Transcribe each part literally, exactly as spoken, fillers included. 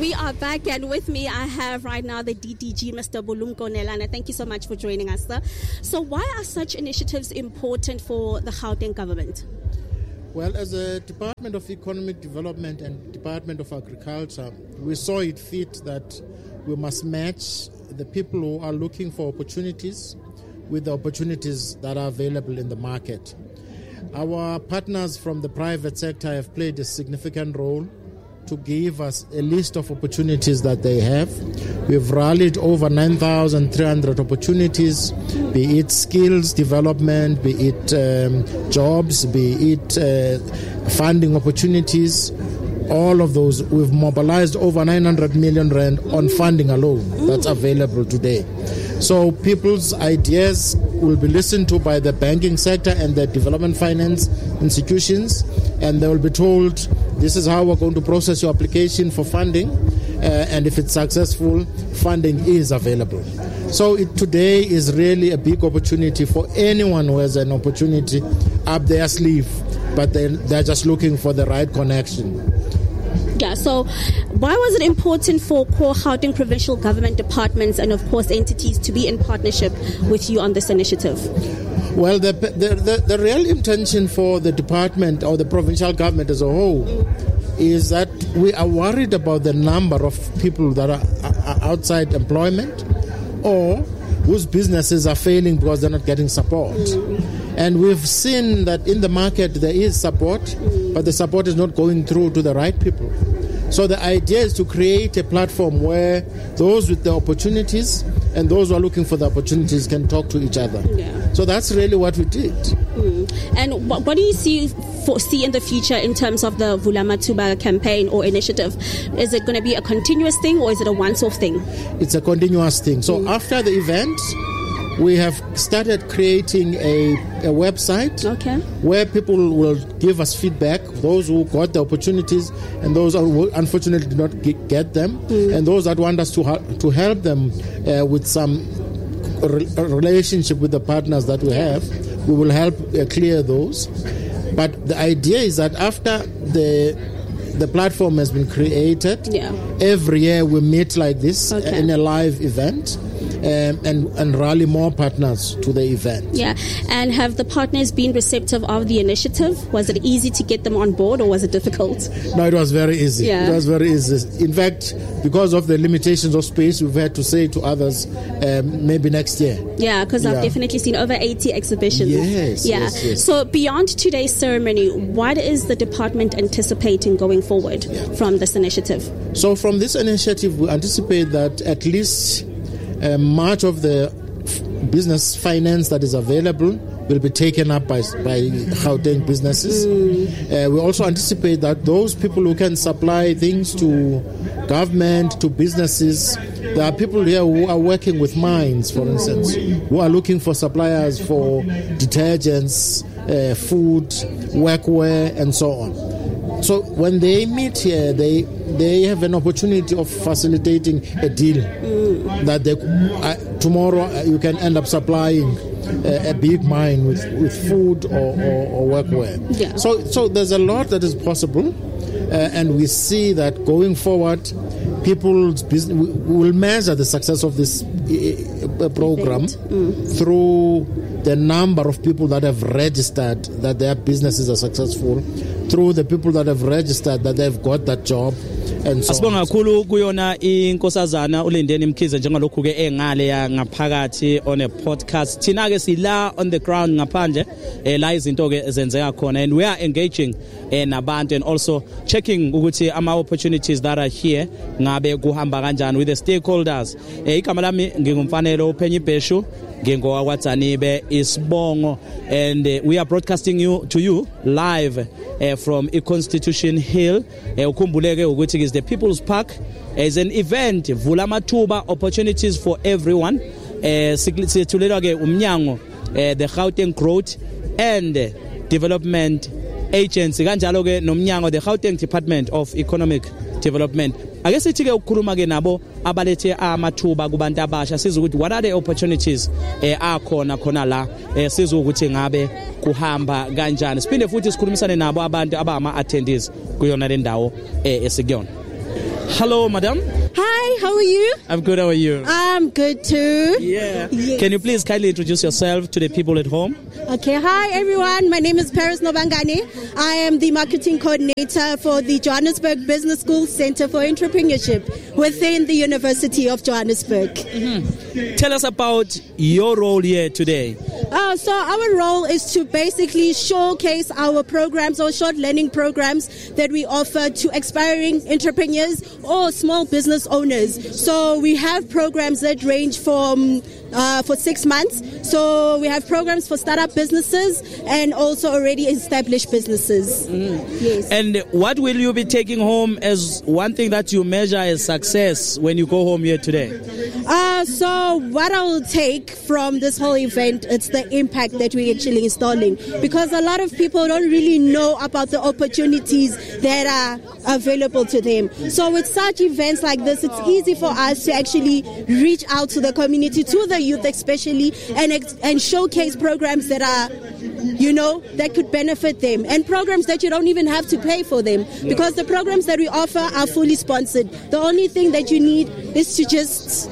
we are back, and with me I have right now the D D G, Mister Bulumko Nelana. Thank you so much for joining us, sir. So why are such initiatives important for the Gauteng government? Well, as a Department of Economic Development and Department of Agriculture, we saw it fit that we must match the people who are looking for opportunities with the opportunities that are available in the market. Our partners from the private sector have played a significant role to give us a list of opportunities that they have. We've rallied over nine thousand three hundred opportunities, be it skills development, be it um, jobs, be it uh, funding opportunities. All of those, we've mobilized over nine hundred million rand on funding alone that's available today. So people's ideas will be listened to by the banking sector and the development finance institutions, and they will be told, this is how we're going to process your application for funding, uh, and if it's successful, funding is available. So it today is really a big opportunity for anyone who has an opportunity up their sleeve, but they're, they're just looking for the right connection. Yeah, so why was it important for core Gauteng provincial government departments and, of course, entities to be in partnership with you on this initiative? Well, the, the, the, the real intention for the department or the provincial government as a whole mm. is that we are worried about the number of people that are, are outside employment or whose businesses are failing because they're not getting support. Mm. And we've seen that in the market there is support, mm. but the support is not going through to the right people. So the idea is to create a platform where those with the opportunities and those who are looking for the opportunities can talk to each other. Yeah. So that's really what we did. Mm. And what, what do you see foresee in the future in terms of the Vula Mathuba campaign or initiative? Is it going to be a continuous thing or is it a once-off thing? It's a continuous thing. So mm. after the event, we have started creating a, a website okay. where people will give us feedback, those who got the opportunities and those who unfortunately did not get them, mm. and those that want us to, to help them uh, with some re- relationship with the partners that we have. We will help uh, clear those. But the idea is that after the the platform has been created, yeah. every year we meet like this okay. in a live event. Um, and, and rally more partners to the event. Yeah, and have the partners been receptive of the initiative? Was it easy to get them on board or was it difficult? No, it was very easy. Yeah. It was very easy. In fact, because of the limitations of space, we've had to say to others, um, maybe next year. Yeah, because I've yeah. definitely seen over eighty exhibitions. Yes, yeah. yes, yes. So beyond today's ceremony, what is the department anticipating going forward yeah. from this initiative? So from this initiative, we anticipate that at least Uh, much of the f- business finance that is available will be taken up by, by Gauteng businesses. Mm. Uh, we also anticipate that those people who can supply things to government, to businesses, there are people here who are working with mines, for instance, who are looking for suppliers for detergents, uh, food, workwear, and so on. So when they meet here, they they have an opportunity of facilitating a deal mm. that they, uh, tomorrow uh, you can end up supplying uh, a big mine with, with food or, or, or workwear. Yeah. So so there's a lot that is possible, uh, and we see that going forward, people's business we will measure the success of this uh, program mm. through the number of people that have registered that their businesses are successful, through the people that have registered that they've got that job, and so asibonga kakhulu kuyona inkosazana uLindeni Mkhize njengalokhu ke engale ya ngaphakathi on a podcast. Thina ke sila on the ground ngaphandle eh la izinto ke zenzeka khona, and we are engaging eh nabantu and also checking ukuthi ama opportunities that are here ngabe kuhamba kanjani with the stakeholders. Eh igama lami ngingumfanele uPhenyi Bheshu ngingowa kwaDzanibe Isibongo, and uh, we are broadcasting you to you live uh, from iConstitution Hill. Ukhumbuleke ukuthi is the People's Park is an event Vula Mathuba, opportunities for everyone. Sithulela ke umnyango the Gauteng Growth and Development Agency kanjalo ke nomnyango the Gauteng Department of Economic Development. Ake sithi ke ukukhuluma ke nabo abalethe amathuba kubantu abasha siza ukuthi what are the opportunities eh akhona khona la eh siza ukuthi ngabe kuhamba kanjani. Siphinde futhi sikhulumisane nabo abantu abama attendees kuyona le ndawo eh esikuyona. Hello, madam. Hi, how are you? I'm good, how are you? I'm good too. Yeah. Yes. Can you please kindly introduce yourself to the people at home? Okay, hi everyone. My name is Paris Nobangani. I am the marketing coordinator for the Johannesburg Business School Center for Entrepreneurship within the University of Johannesburg. Mm-hmm. Tell us about your role here today. Uh, so our role is to basically showcase our programs or short learning programs that we offer to aspiring entrepreneurs or small business owners. So we have programs that range from uh, for six months. So we have programs for startup businesses and also already established businesses. Mm. Yes. And what will you be taking home as one thing that you measure as success when you go home here today? Uh, so what I will take from this whole event, it's the impact that we're actually installing, because a lot of people don't really know about the opportunities that are available to them. So with such events like this, it's easy for us to actually reach out to the community, to the youth especially, and and showcase programs that are, you know, that could benefit them, and programs that you don't even have to pay for them, because the programs that we offer are fully sponsored. The only thing that you need is to just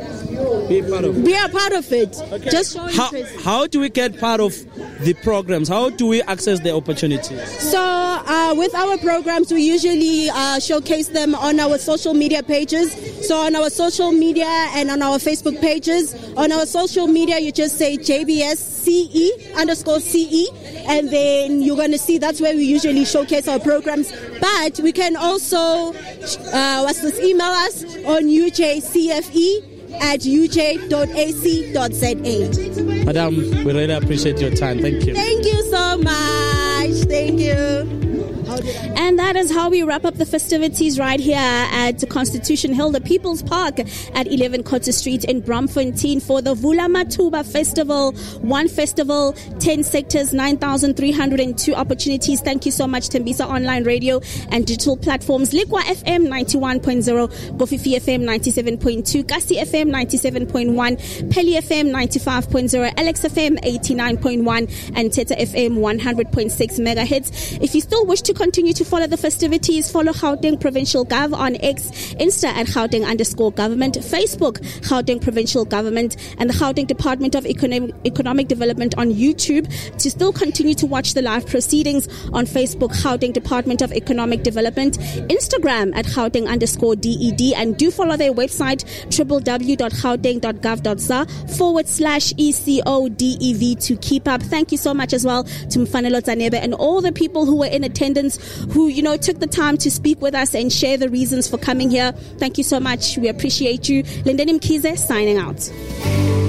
Be part of it. Be a part of it. Okay. Just show how, interest. how do we get part of the programs? How do we access the opportunities? So uh, with our programs, we usually uh, showcase them on our social media pages. So on our social media and on our Facebook pages. On our social media, you just say J B S C E underscore C E, and then you're going to see that's where we usually showcase our programs. But we can also, uh, what's this, email us on U J C F E at u j dot a c dot z a. Madam, we really appreciate your time. Thank you. Thank you so much. Thank you. And that is how we wrap up the festivities right here at Constitution Hill, the People's Park at eleven Cotter Street in Braamfontein for the Vula Matuba Festival. One festival, ten sectors, nine thousand three hundred two opportunities. Thank you so much, Tembisa Online Radio and digital platforms. Likwa F M ninety-one point zero, Gofifi F M ninety-seven point two, Kasi F M ninety-seven point one, Peli F M ninety-five point zero, Alex F M eighty-nine point one, and Teta F M one hundred point six megahertz. If you still wish to continue to follow the festivities, follow Gauteng Provincial Gov on X, Insta at Gauteng underscore government, Facebook Gauteng Provincial Government, and the Gauteng Department of Economic, Economic Development on YouTube. To still continue to watch the live proceedings on Facebook, Gauteng Department of Economic Development, Instagram at Gauteng underscore D E D, and do follow their website w w w dot gauteng dot gov dot za forward slash E C O D E V to keep up. Thank you so much as well to Mfanelo Zanebe and all the people who were in attendance, who, you know, took the time to speak with us and share the reasons for coming here. Thank you so much. We appreciate you. Lindeni Mkhize signing out.